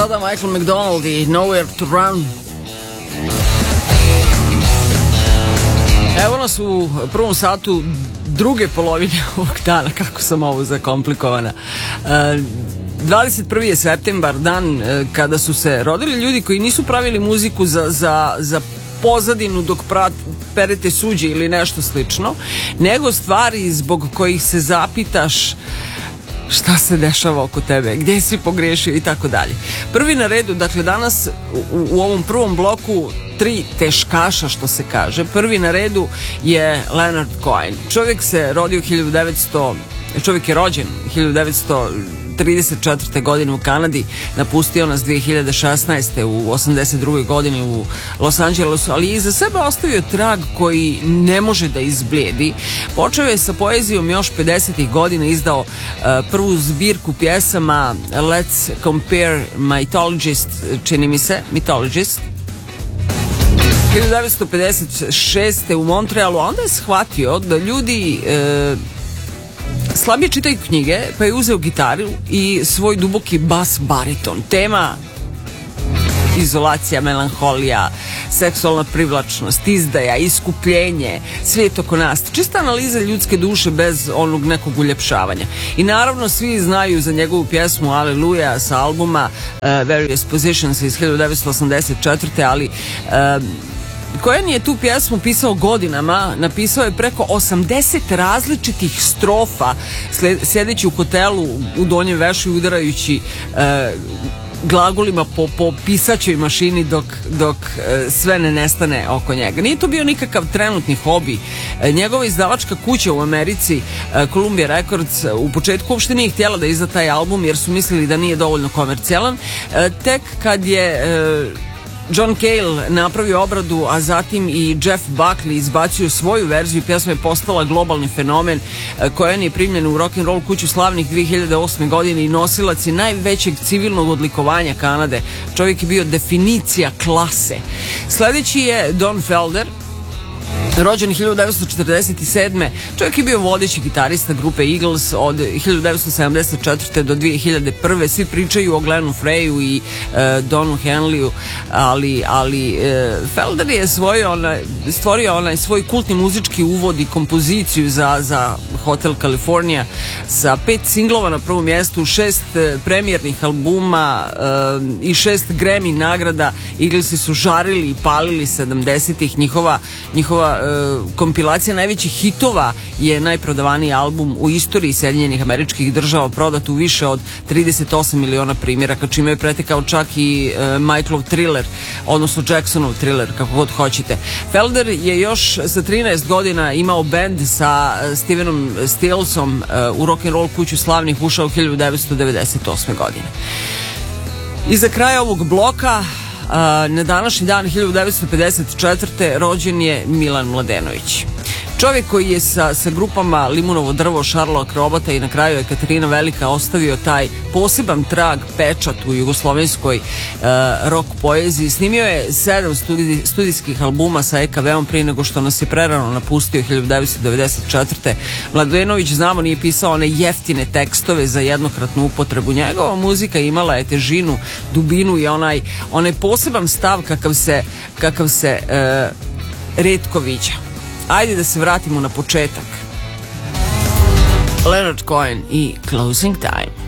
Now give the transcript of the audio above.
sada Michael McDonald i Nowhere to Run. Evo nas u prvom satu druge polovine ovog dana, kako sam ovo zakomplikovana. 21. je septembar, dan kada su se rodili ljudi koji nisu pravili muziku za pozadinu dok perete suđe ili nešto slično, nego stvari zbog kojih se zapitaš šta se dešava oko tebe, gdje si pogriješio i tako dalje. Prvi na redu, dakle danas u ovom prvom bloku tri teškaša, što se kaže. Prvi na redu je Leonard Cohen. Čovjek je rođen 1934. godine u Kanadi, napustio nas 2016. u 82. godini u Los Angelesu, ali iza sebe ostavio trag koji ne može da izblijedi. Počeo je sa poezijom još 50. godina, izdao prvu zbirku pjesama Let's Compare Mythologist, čini mi se, Mythologist, 1956. u Montrealu, a onda je shvatio da ljudi slabije čitaju knjige, pa je uzeo gitaru i svoj duboki bas bariton. Tema: izolacija, melanholija, seksualna privlačnost, izdaja, iskupljenje, svijet oko nas. Čista analiza ljudske duše bez onog nekog uljepšavanja. I naravno svi znaju za njegovu pjesmu Aleluja sa albuma Various Positions iz 1984. Ali Cohen je tu pjesmu pisao godinama, napisao je preko 80 različitih strofa, sjedeći u hotelu u donjem vešu i udarajući glagolima po pisaćoj mašini dok sve ne nestane oko njega. Nije to bio nikakav trenutni hobi. Njegova izdavačka kuća u Americi, Columbia Records, u početku uopšte nije htjela da izda taj album jer su mislili da nije dovoljno komercijalan. Tek kad je John Cale napravio obradu, a zatim i Jeff Buckley izbacio svoju verziju, pjesma je postala globalni fenomen. Cohen je primljen u rock'n'roll kuću slavnih 2008. godine i nosilac je najvećeg civilnog odlikovanja Kanade. Čovjek je bio definicija klase. Sljedeći je Don Felder, rođen 1947. Čovjek je bio vodeći gitarista grupe Eagles od 1974. do 2001. Svi pričaju o Glennu Freyu i Donu Henleyu, ali Felder je stvorio onaj svoj kultni muzički uvod i kompoziciju za Hotel California sa 5 singlova na prvom mjestu, 6 premijernih albuma i 6 Grammy nagrada. Eaglesi su žarili i palili 70-ih. Njihova kompilacija najvećih hitova je najprodavaniji album u istoriji Sjedinjenih Američkih Država, prodat u više od 38 miliona primjeraka, čime je pretekao čak i Michaelov Thriller, odnosno Jacksonov Thriller, kako god hoćete. Felder je još sa 13 godina imao bend sa Stevenom Stillesom u rock'n'roll kuću slavnih, ušao 1998. godine. I za kraj ovog bloka, na današnji dan 1954. rođen je Milan Mladenović. Čovjek koji je sa grupama Limunovo drvo, Šarlo Akrobata i na kraju Ekaterina Velika ostavio taj poseban trag, pečat u jugoslovenskoj rock poeziji. Snimio je 7 studijskih albuma sa EKV-om prije nego što nas je prerano napustio 1994. Mladenović, znamo, nije pisao one jeftine tekstove za jednokratnu upotrebu. Njegova muzika imala je težinu, dubinu i onaj poseban stav kakav se retko viđa. Ajde da se vratimo na početak. Leonard Cohen i Closing Time.